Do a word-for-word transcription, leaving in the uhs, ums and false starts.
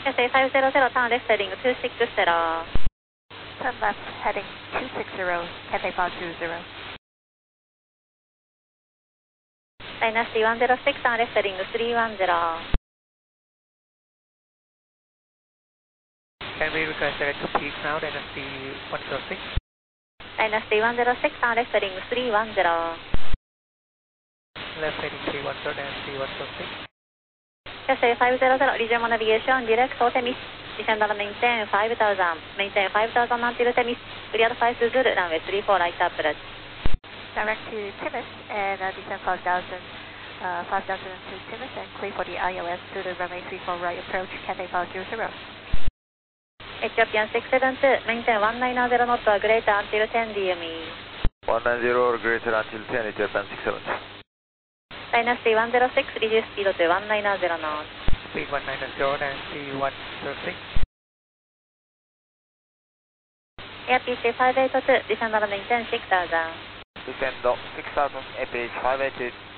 Cathay five zero zero, turn left heading two six zero. Turn left heading two six zero, Cathay five two zero. Dynasty one zero six, turn left heading three one zero. Can we request direct to peak now, Dynasty one zero six? Dynasty one zero six, turn left heading three one zero. Left heading three one zero, Dynasty one zero six. Cathay five zero zero, regional navigation, direct to Temis. Descend and maintain five thousand. Maintain five thousand until Temis. Clear five two zero, runway three four, right approach. Direct to Temis and uh, descend five thousand, uh, five thousand to Temis and clear for the I L S to the runway three four right approach, Cathay five zero zero. Ethiopian six seven two, maintain one nine zero knot or greater until ten D M E. one nine zero or greater until ten, Ethiopian six seven two. Dynasty one zero six, reduce speed to one nine zero knots. Speed one nine zero, Dynasty one zero six. Air P C five eight two, descend and maintain six thousand. Descend six thousand, A P H five eight two.